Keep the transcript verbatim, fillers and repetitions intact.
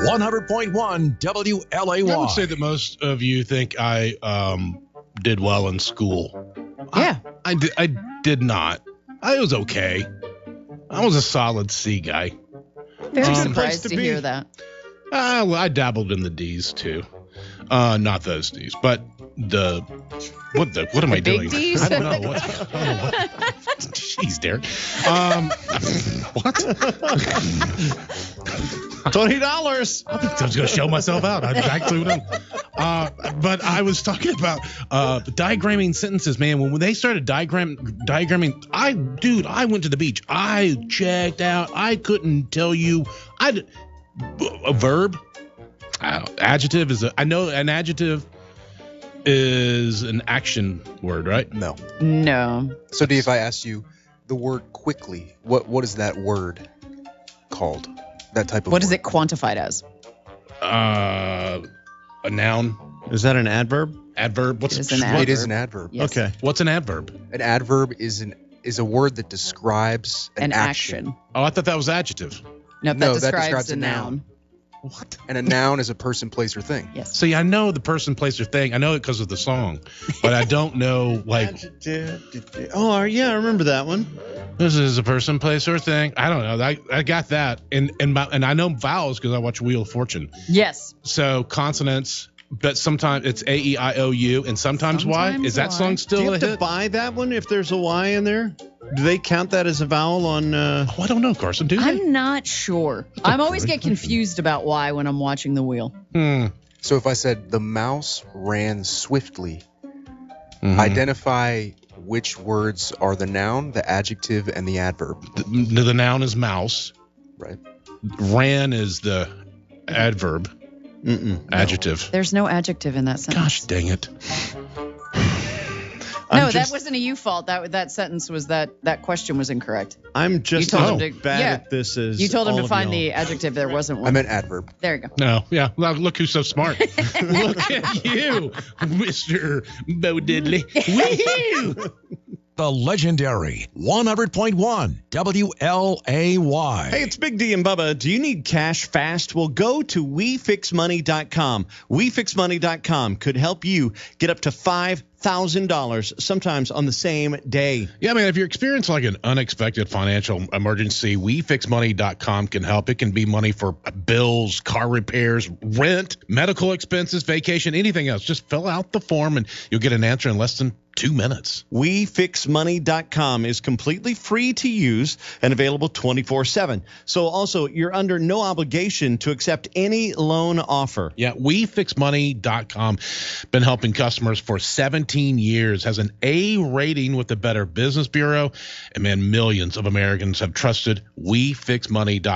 one hundred point one W L A Y. I would say that most of you think I um, did well in school. Yeah. I, I, did, I did not. I was okay. I was a solid C guy. Very Um, surprised to to be. hear that. Uh, well, I dabbled in the D's too. Uh, not those D's, but the what the what am I big doing? Ds? I don't know. What's, I don't know what, jeez, Derek. Um, what? Twenty dollars. I was going to show myself out. I actually would uh, But I was talking about uh, diagramming sentences, man. When, when they started diagram diagramming, I, dude, I went to the beach. I checked out. I couldn't tell you. I a verb, uh, adjective is a. I know an adjective is an action word, right? No. No. So, D, if I asked you the word quickly, what what is that word called? That type of What word? is it quantified as? Uh, a noun, Is that an adverb? adverb. What's It is an what- adverb. It is an adverb. Yes. Okay. What's an adverb? An adverb is an is a word that describes an, An action. Oh, I thought that was adjective. Nope, No, that that describes, describes a a noun. noun. What? And a noun is a person, place, or thing. Yes. See, I know the person, place, or thing. I know it because of the song, but I don't know, like, Oh, yeah, I remember that one. this is a person, place, or thing. I don't know. I, I got that. And and, my, and I know vowels because I watch Wheel of Fortune. Yes. So consonants, but sometimes it's A, E, I, O, U, and sometimes, Y. Sometimes Is that Y. song Do still you a have to hit? buy that one if there's a Y in there? Do they count that as a vowel on? Uh... Oh, I don't know, Carson. Do they? I'm not sure. I'm always great get confused about why when I'm watching the wheel. Hmm. So if I said the mouse ran swiftly, Mhm. identify which words are the noun, the adjective, and the adverb. The, the noun is mouse. Right. Ran is the adverb, Mm-mm. adjective. There's no adjective in that sentence. Gosh dang it. no, I'm just, that wasn't a you fault. That that sentence was that that question was incorrect. I'm just You told as him to- bad yeah. at this as You told him all to of find y'all. the adjective. There wasn't one. I meant adverb. there you go. No, yeah. Well, look who's so smart. Look at you, Mister Bo Diddley. Woo-hoo! The legendary one hundred point one W L A Y. Hey, it's Big D and Bubba. Do you need cash fast? Well, go to we fix money dot com. we fix money dot com could help you get up to five thousand dollars, sometimes on the same day. Yeah, man, if you're experiencing like an unexpected financial emergency, we fix money dot com can help. It can be money for bills, car repairs, rent, medical expenses, vacation, anything else. Just fill out the form and you'll get an answer in less than two minutes. we fix money dot com is completely free to use and available twenty-four seven. So also, you're under no obligation to accept any loan offer. Yeah, we fix money dot com. Been helping customers for seventeen years, has an A rating with the Better Business Bureau, and man, millions of Americans have trusted we fix money dot com.